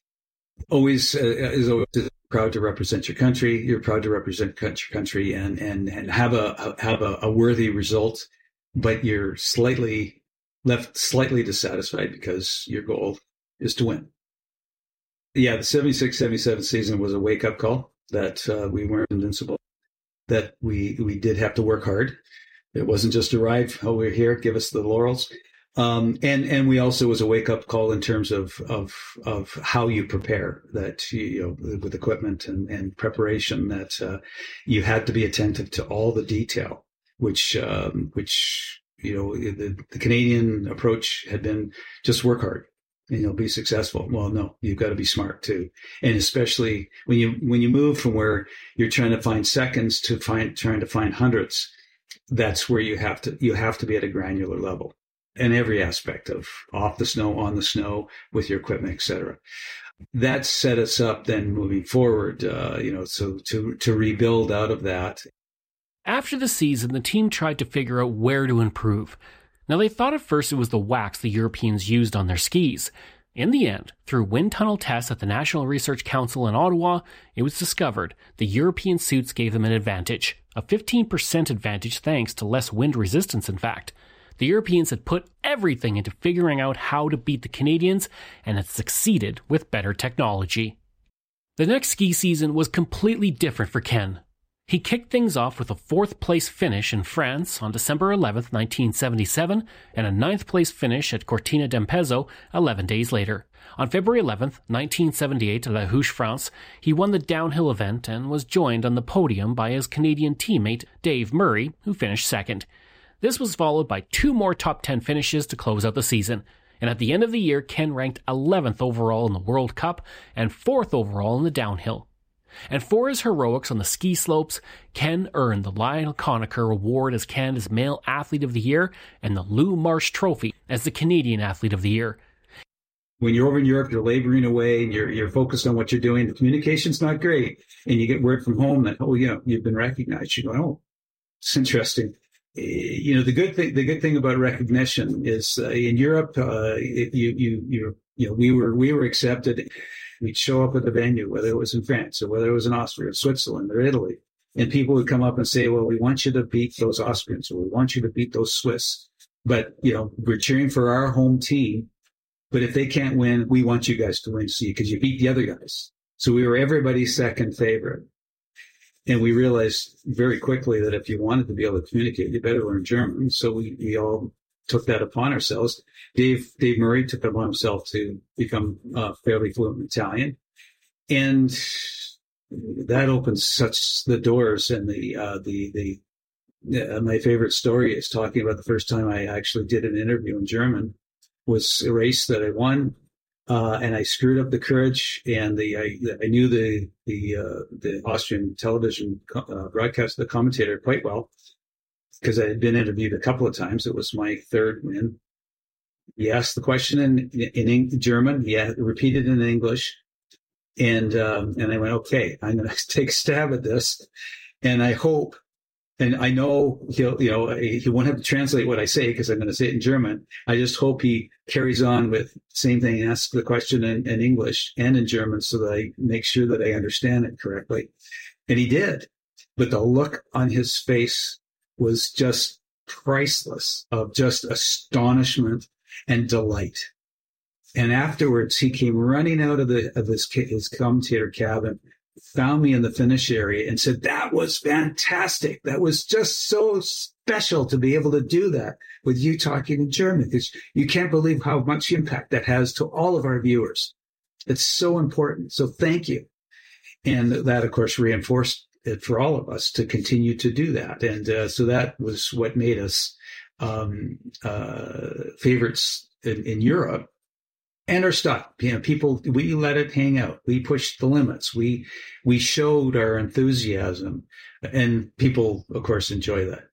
always uh, is always proud to represent your country. You're proud to represent your country and and and have a have a, a worthy result, but you're slightly left slightly dissatisfied because your goal is to win. Yeah, the seventy-six seventy-seven season was a wake-up call that uh, we weren't invincible, that we we did have to work hard. It wasn't just arrive, oh, we're here, give us the laurels. Um, and and we also was a wake-up call in terms of of of how you prepare, that, you know, with equipment and, and preparation, that uh, you had to be attentive to all the detail, which, um, which you know, the, the Canadian approach had been just work hard and you'll be successful. Well, no, you've got to be smart too. And especially when you, when you move from where you're trying to find seconds to find, trying to find hundreds, that's where you have to, you have to be at a granular level in every aspect of off the snow, on the snow, with your equipment, et cetera. That set us up then moving forward, uh, you know, so to, to rebuild out of that. After the season, the team tried to figure out where to improve. Now, they thought at first it was the wax the Europeans used on their skis. In the end, through wind tunnel tests at the National Research Council in Ottawa, it was discovered the European suits gave them an advantage, a fifteen percent advantage thanks to less wind resistance, in fact. The Europeans had put everything into figuring out how to beat the Canadians and had succeeded with better technology. The next ski season was completely different for Ken. He kicked things off with a fourth-place finish in France on December eleventh, nineteen seventy-seven, and a ninth-place finish at Cortina d'Ampezzo eleven days later. On February eleventh, nineteen seventy-eight, at La Houche, France, he won the downhill event and was joined on the podium by his Canadian teammate Dave Murray, who finished second. This was followed by two more top ten finishes to close out the season, and at the end of the year, Ken ranked eleventh overall in the World Cup and fourth overall in the downhill. And for his heroics on the ski slopes, Ken earned the Lionel Conacher Award as Canada's Male Athlete of the Year and the Lou Marsh Trophy as the Canadian Athlete of the Year. When you're over in Europe, you're laboring away and you're you're focused on what you're doing. The communication's not great, and you get word from home that, oh, yeah, you've been recognized. You go, oh, it's interesting. You know, the good thing the good thing about recognition is uh, in Europe, uh, it, you you you you know, we were we were accepted. We'd show up at the venue, whether it was in France or whether it was in Austria or Switzerland or Italy, and people would come up and say, well, we want you to beat those Austrians, or we want you to beat those Swiss. But, you know, we're cheering for our home team. But if they can't win, we want you guys to win, see, because you beat the other guys. So we were everybody's second favorite. And we realized very quickly that if you wanted to be able to communicate, you better learn German. So we, we all took that upon ourselves. Dave Dave Murray took it upon himself to become uh, fairly fluent in Italian, and that opens such the doors. And the uh, the the uh, my favorite story is talking about the first time I actually did an interview in German. Was a race that I won, uh, and I screwed up the courage. And the I, I knew the the uh, the Austrian television uh, broadcast, the commentator, quite well, because I had been interviewed a couple of times. It was my third win. He asked the question in in, in German. He had repeated in English, and um, and I went, okay, I'm going to take a stab at this, and I hope, and I know he'll, you know, he won't have to translate what I say because I'm going to say it in German. I just hope he carries on with the same thing, ask the question in, in English and in German, so that I make sure that I understand it correctly. And he did, but the look on his face was just priceless, of just astonishment and delight. And afterwards, he came running out of the of his, his commentator cabin, found me in the finish area, and said, that was fantastic. That was just so special to be able to do that with you talking in German, because you can't believe how much impact that has to all of our viewers. It's so important. So thank you. And that, of course, reinforced it for all of us to continue to do that. And uh, so that was what made us um, uh, favorites in, in Europe. And our style, you know, people, we let it hang out. We pushed the limits. We, we showed our enthusiasm, and people, of course, enjoy that.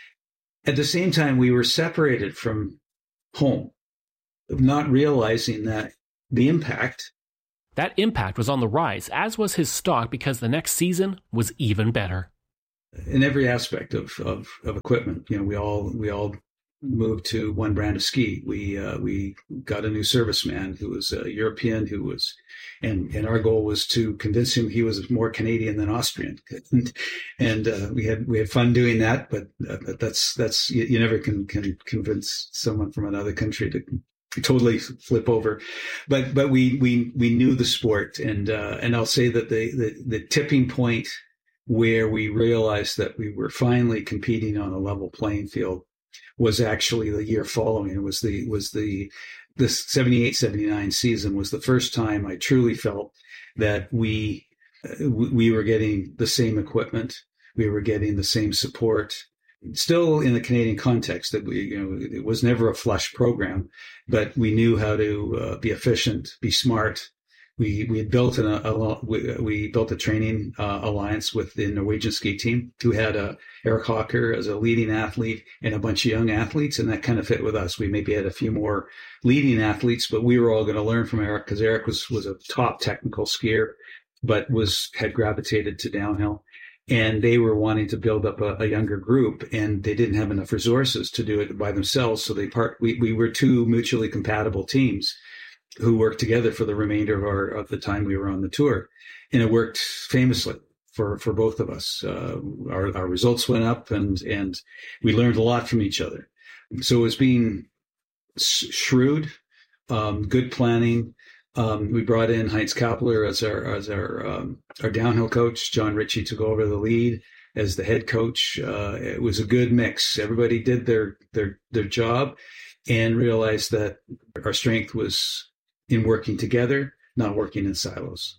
At the same time, we were separated from home, not realizing that the impact. That impact was on the rise, as was his stock, because the next season was even better. In every aspect of, of, of equipment, you know, we all, we all, moved to one brand of ski. We uh, we got a new serviceman who was a European, who was, and and our goal was to convince him he was more Canadian than Austrian, and, and uh, we had we had fun doing that. But, uh, but that's that's you, you never can can convince someone from another country to totally flip over. But but we we we knew the sport, and uh, and I'll say that the, the the tipping point where we realized that we were finally competing on a level playing field was actually the year following. It was the, was the, the seventy-eight seventy-nine season was the first time I truly felt that we, uh, we were getting the same equipment. We were getting the same support, still in the Canadian context that we, you know, it was never a flush program, but we knew how to uh, be efficient, be smart. We we had built an, a, a we, we built a training uh, alliance with the Norwegian ski team, who had uh, Eric Hawker as a leading athlete and a bunch of young athletes, and that kind of fit with us. We maybe had a few more leading athletes, but we were all going to learn from Eric, because Eric was was a top technical skier, but was had gravitated to downhill, and they were wanting to build up a, a younger group, and they didn't have enough resources to do it by themselves. So they part we we were two mutually compatible teams who worked together for the remainder of our of the time we were on the tour, and it worked famously for for both of us. Uh, our our results went up, and and we learned a lot from each other. So it was being shrewd, um, good planning. Um, we brought in Heinz Kappler as our as our um, our downhill coach. John Ritchie took over the lead as the head coach. Uh, it was a good mix. Everybody did their their their job, and realized that our strength was in working together, not working in silos.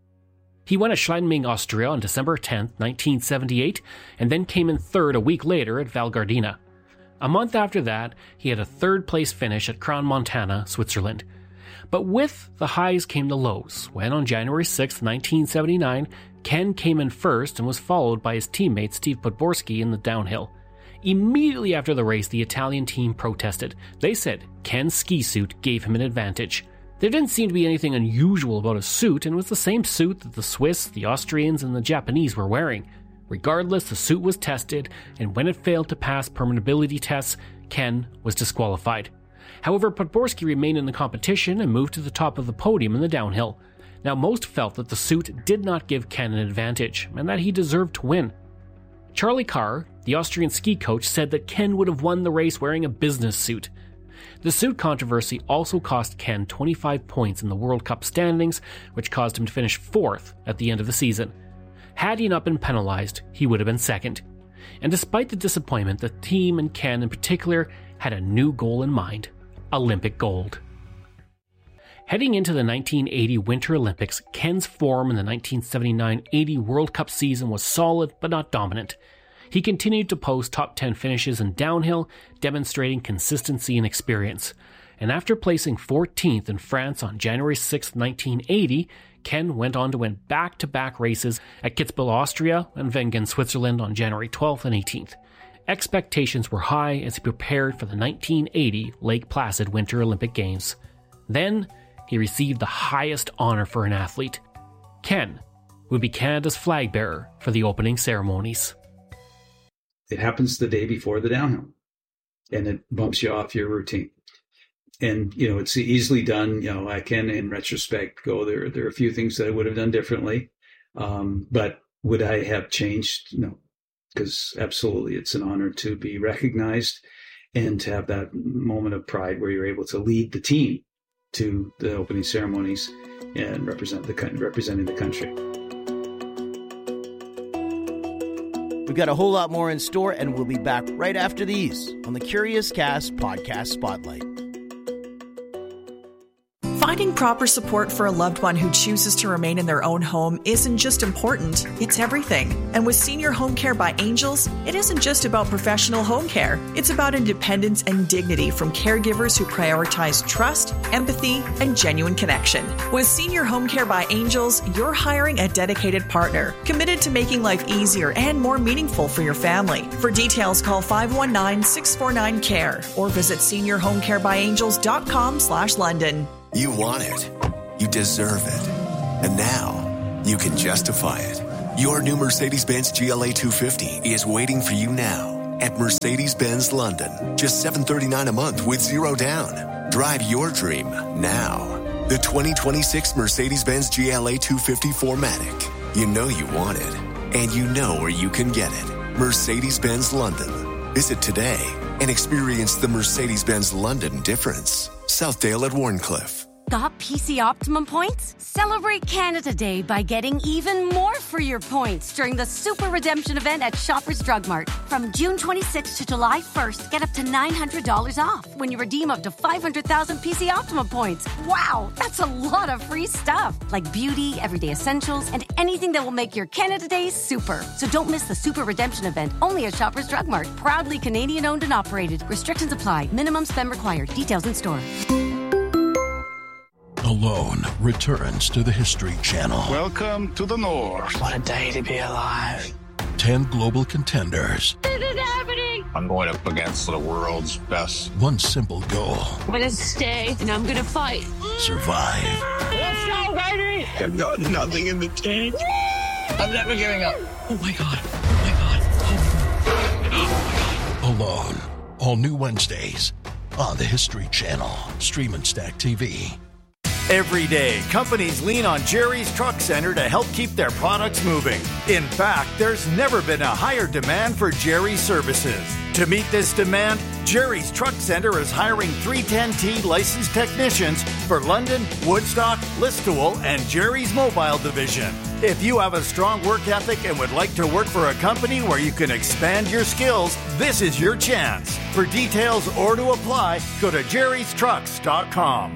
He won at Schladming, Austria on December tenth, nineteen seventy-eight, and then came in third a week later at Val Gardena. A month after that, he had a third-place finish at Crans-Montana, Switzerland. But with the highs came the lows, when on January sixth, nineteen seventy-nine, Ken came in first and was followed by his teammate Steve Podborski in the downhill. Immediately after the race, the Italian team protested. They said Ken's ski suit gave him an advantage. There didn't seem to be anything unusual about his suit, and it was the same suit that the Swiss, the Austrians, and the Japanese were wearing. Regardless, the suit was tested, and when it failed to pass permeability tests, Ken was disqualified. However, Podborski remained in the competition and moved to the top of the podium in the downhill. Now, most felt that the suit did not give Ken an advantage, and that he deserved to win. Charlie Carr, the Austrian ski coach, said that Ken would have won the race wearing a business suit. The suit controversy also cost Ken twenty-five points in the World Cup standings, which caused him to finish fourth at the end of the season. Had he not been penalized, he would have been second. And despite the disappointment, the team and Ken in particular had a new goal in mind: Olympic gold. Heading into the nineteen eighty Winter Olympics, Ken's form in the nineteen seventy-nine eighty World Cup season was solid but not dominant. He continued to post top ten finishes in downhill, demonstrating consistency and experience. And after placing fourteenth in France on January sixth, nineteen eighty, Ken went on to win back-to-back races at Kitzbühel, Austria, and Wengen, Switzerland on January twelfth and eighteenth. Expectations were high as he prepared for the nineteen eighty Lake Placid Winter Olympic Games. Then, he received the highest honor for an athlete. Ken would be Canada's flag bearer for the opening ceremonies. It happens the day before the downhill, and it bumps you off your routine. And, you know, it's easily done. You know, I can, in retrospect, go there. There are a few things that I would have done differently. Um, but would I have changed? No, because absolutely it's an honor to be recognized and to have that moment of pride where you're able to lead the team to the opening ceremonies and represent the representing the country. We've got a whole lot more in store, and we'll be back right after these on the Curious Cast Podcast Spotlight. Find Providing proper support for a loved one who chooses to remain in their own home isn't just important, it's everything. And with Senior Home Care by Angels, it isn't just about professional home care. It's about independence and dignity from caregivers who prioritize trust, empathy, and genuine connection. With Senior Home Care by Angels, you're hiring a dedicated partner, committed to making life easier and more meaningful for your family. For details, call five one nine, six four nine, C A R E or visit senior home care by angels dot com slash London. You want it. You deserve it. And now, you can justify it. Your new Mercedes-Benz G L A two fifty is waiting for you now at Mercedes-Benz London. Just seven hundred thirty-nine dollars a month with zero down. Drive your dream now. The twenty twenty-six Mercedes-Benz G L A two fifty four matic. You know you want it, and you know where you can get it. Mercedes-Benz London. Visit today and experience the Mercedes-Benz London difference. Southdale at Warncliffe. Got P C Optimum points? Celebrate Canada Day by getting even more for your points during the Super Redemption event at Shoppers Drug Mart. From June twenty-sixth to July first, get up to nine hundred dollars off when you redeem up to five hundred thousand P C Optimum points. Wow, that's a lot of free stuff, like beauty, everyday essentials, and anything that will make your Canada Day super. So don't miss the Super Redemption event, only at Shoppers Drug Mart. Proudly Canadian owned and operated. Restrictions apply. Minimum spend required. Details in store. Alone returns to the History Channel. Welcome to the North. What a day to be alive. Ten global contenders. This is happening. I'm going up against the world's best. One simple goal. I'm going to stay and I'm going to fight. Survive. Let's go, baby. I've got nothing in the tank. I'm never giving up. Oh my God. Oh my God. Oh, oh my God. Alone. All new Wednesdays on the History Channel. Stream and Stack T V. Every day, companies lean on Jerry's Truck Center to help keep their products moving. In fact, there's never been a higher demand for Jerry's services. To meet this demand, Jerry's Truck Center is hiring three ten T licensed technicians for London, Woodstock, Listowel, and Jerry's Mobile Division. If you have a strong work ethic and would like to work for a company where you can expand your skills, this is your chance. For details or to apply, go to jerrys trucks dot com.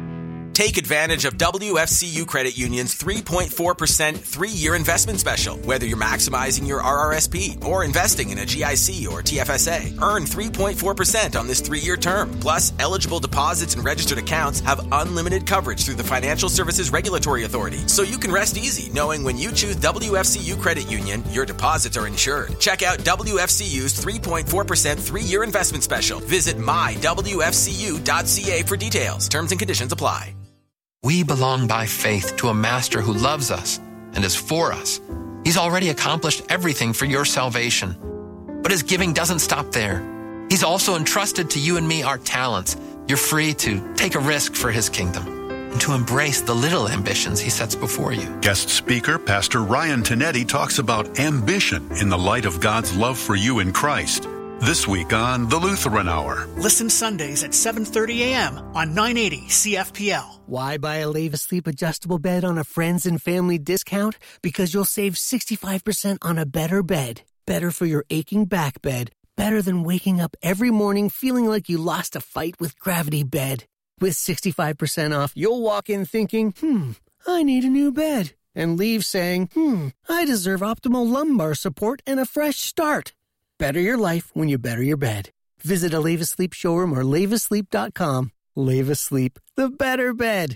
Take advantage of W F C U Credit Union's three point four percent three-year investment special. Whether you're maximizing your R R S P or investing in a G I C or T F S A, earn three point four percent on this three-year term. Plus, eligible deposits and registered accounts have unlimited coverage through the Financial Services Regulatory Authority. So you can rest easy knowing when you choose W F C U Credit Union, your deposits are insured. Check out W F C U's three point four percent three-year investment special. Visit my w f c u dot c a for details. Terms and conditions apply. We belong by faith to a master who loves us and is for us. He's already accomplished everything for your salvation. But his giving doesn't stop there. He's also entrusted to you and me our talents. You're free to take a risk for his kingdom and to embrace the little ambitions he sets before you. Guest speaker, Pastor Ryan Tinetti, talks about ambition in the light of God's love for you in Christ. This week on The Lutheran Hour. Listen Sundays at seven thirty a.m. on nine eighty C F P L. Why buy a Leva Sleep adjustable bed on a friends and family discount? Because you'll save sixty-five percent on a better bed. Better for your aching back bed. Better than waking up every morning feeling like you lost a fight with Gravity Bed. With sixty-five percent off, you'll walk in thinking, hmm, I need a new bed. And leave saying, hmm, I deserve optimal lumbar support and a fresh start. Better your life when you better your bed. Visit a Leva Sleep showroom or leva sleep dot com. Leva Sleep, the better bed.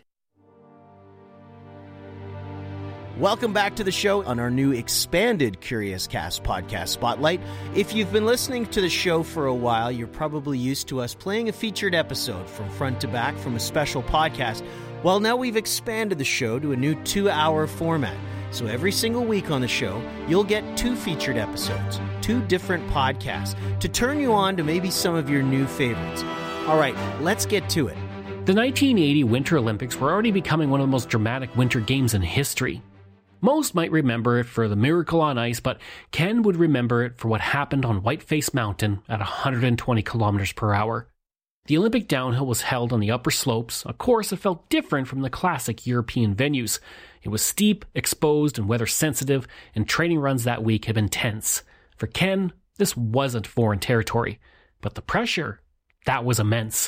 Welcome back to the show on our new expanded Curious Cast podcast spotlight. If you've been listening to the show for a while, you're probably used to us playing a featured episode from front to back from a special podcast. Well, now we've expanded the show to a new two-hour format. So every single week on the show, you'll get two featured episodes, two different podcasts, to turn you on to maybe some of your new favorites. All right, let's get to it. The nineteen eighty Winter Olympics were already becoming one of the most dramatic winter games in history. Most might remember it for the miracle on ice, but Ken would remember it for what happened on Whiteface Mountain at one hundred twenty kilometers per hour. The Olympic downhill was held on the upper slopes, a course that felt different from the classic European venues. It was steep, exposed, and weather sensitive, and training runs that week had been tense. For Ken, this wasn't foreign territory, but the pressure, that was immense.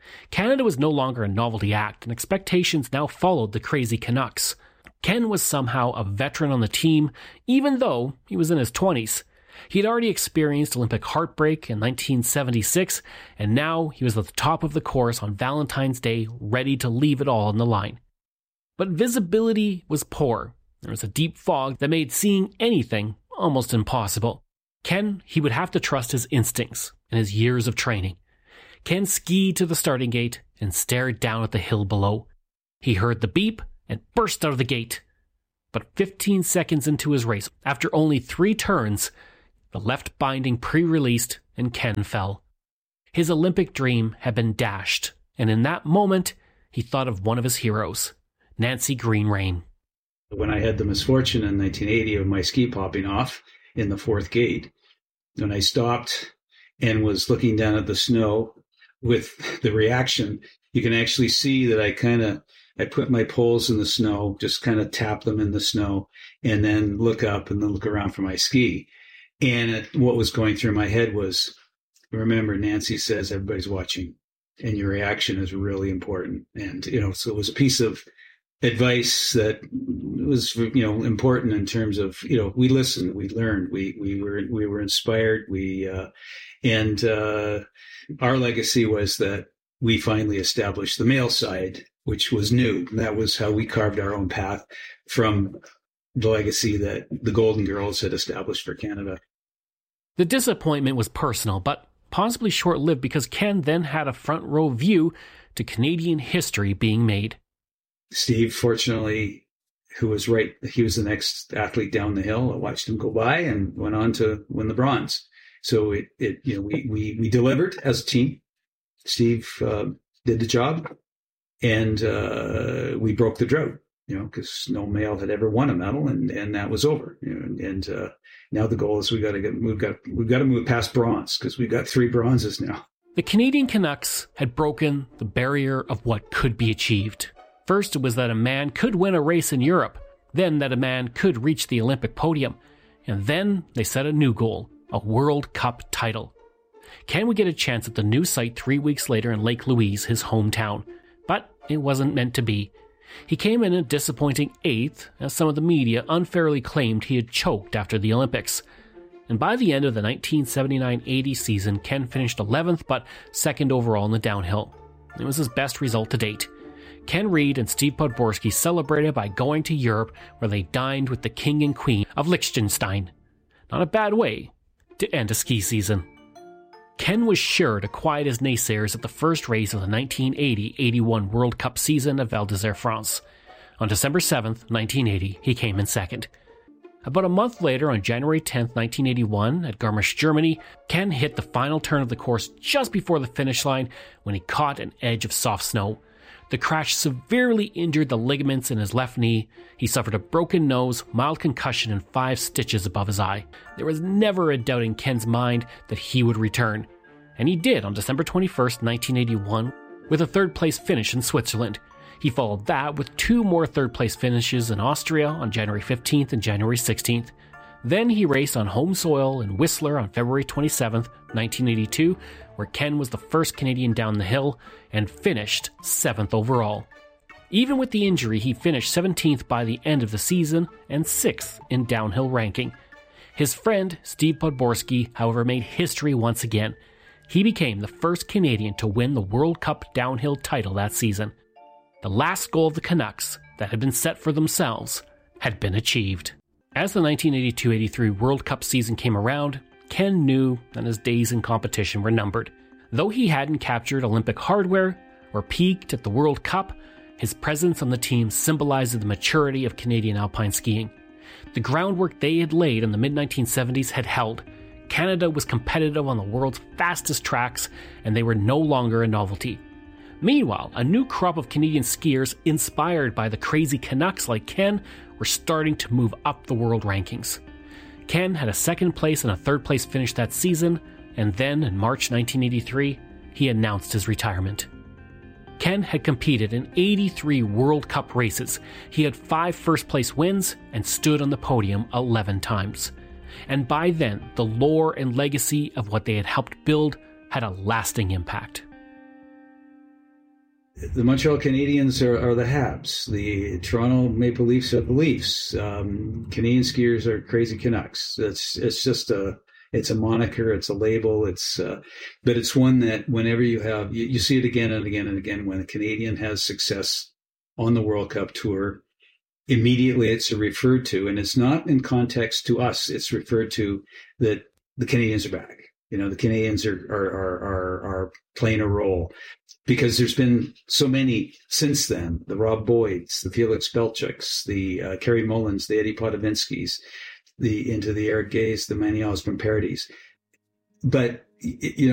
Canada was no longer a novelty act, and expectations now followed the crazy Canucks. Ken was somehow a veteran on the team, even though he was in his twenties. He had already experienced Olympic heartbreak in nineteen seventy-six, and now he was at the top of the course on Valentine's Day, ready to leave it all on the line. But visibility was poor. There was a deep fog that made seeing anything almost impossible. Ken, he would have to trust his instincts and his years of training. Ken skied to the starting gate and stared down at the hill below. He heard the beep and burst out of the gate. But fifteen seconds into his race, after only three turns, the left binding pre-released and Ken fell. His Olympic dream had been dashed, and in that moment, he thought of one of his heroes, Nancy Green-Rain. When I had the misfortune in nineteen eighty of my ski popping off in the fourth gate, when I stopped and was looking down at the snow with the reaction, you can actually see that I kind of, I put my poles in the snow, just kind of tap them in the snow, and then look up and then look around for my ski. And it, what was going through my head was, remember, Nancy says everybody's watching, and your reaction is really important. And, you know, so it was a piece of advice that was, you know, important in terms of, you know, we listened, we learned, we we were we were inspired, we uh, and uh, our legacy was that we finally established the male side, which was new. That was how we carved our own path from the legacy that the Golden Girls had established for Canada. The disappointment was personal, but possibly short-lived, because Ken then had a front row view to Canadian history being made. Steve, fortunately, who was right, he was the next athlete down the hill. I watched him go by and went on to win the bronze. So it, it you know, we we we delivered as a team. Steve uh, did the job, and uh, we broke the drought. You know, because no male had ever won a medal, and, and that was over. You know, and, and uh, now the goal is we got to get we've got we've got to move past bronze, because we've got three bronzes now. The Canadian Canucks had broken the barrier of what could be achieved. First, it was that a man could win a race in Europe, then that a man could reach the Olympic podium, and then they set a new goal, a World Cup title. Ken would get a chance at the new site three weeks later in Lake Louise, his hometown, but it wasn't meant to be. He came in a disappointing eighth, as some of the media unfairly claimed he had choked after the Olympics. And by the end of the nineteen seventy-nine eighty season, Ken finished eleventh, but second overall in the downhill. It was his best result to date. Ken Reid and Steve Podborski celebrated by going to Europe, where they dined with the king and queen of Liechtenstein. Not a bad way to end a ski season. Ken was sure to quiet his naysayers at the first race of the nineteen eighty eighty-one World Cup season at Val d'Isère, France. On December seventh, nineteen eighty, he came in second. About a month later, on January tenth, nineteen eighty-one, at Garmisch, Germany, Ken hit the final turn of the course just before the finish line when he caught an edge of soft snow. The crash severely injured the ligaments in his left knee. He suffered a broken nose, mild concussion, and five stitches above his eye. There was never a doubt in Ken's mind that he would return. And he did on December twenty-first, nineteen eighty-one, with a third-place finish in Switzerland. He followed that with two more third-place finishes in Austria on January fifteenth and January sixteenth. Then he raced on home soil in Whistler on February twenty-seventh, nineteen eighty-two, where Ken was the first Canadian down the hill and finished seventh overall. Even with the injury, he finished seventeenth by the end of the season and sixth in downhill ranking. His friend, Steve Podborski, however, made history once again. He became the first Canadian to win the World Cup downhill title that season. The last goal of the Canucks that had been set for themselves had been achieved. As the nineteen eighty-two eighty-three World Cup season came around, Ken knew that his days in competition were numbered. Though he hadn't captured Olympic hardware or peaked at the World Cup, his presence on the team symbolized the maturity of Canadian alpine skiing. The groundwork they had laid in the mid nineteen seventies had held. Canada was competitive on the world's fastest tracks, and they were no longer a novelty. Meanwhile, a new crop of Canadian skiers, inspired by the crazy Canucks like Ken, were starting to move up the world rankings. Ken had a second place and a third place finish that season, and then in March nineteen eighty-three, he announced his retirement. Ken had competed in eighty-three World Cup races. He had five first place wins and stood on the podium eleven times. And by then, the lore and legacy of what they had helped build had a lasting impact. the Montreal Canadiens are, are the Habs. The Toronto Maple Leafs are the Leafs. Um, Canadian skiers are Crazy Canucks. It's it's just a it's a moniker. It's a label. It's uh, but it's one that whenever you have you, you see it again and again and again when a Canadian has success on the World Cup tour. Immediately, it's referred to, and it's not in context to us. It's referred to that the Canadians are back. You know, the Canadians are are are are, are playing a role because there's been so many since then. The Rob Boyds, the Felix Belchuks, the uh, Kerry Mullins, the Eddie Potavinskis, the into the Eric Gays, the Manny Osmond Paradis. But you